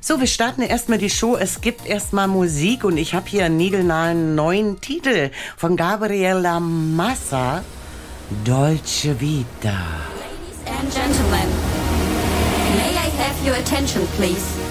So, wir starten erstmal die Show. Es gibt erstmal Musik und ich habe hier einen niegelnageln neuen Titel von Gabriela Massa, Dolce Vita. Ladies and gentlemen, may I have your attention, please?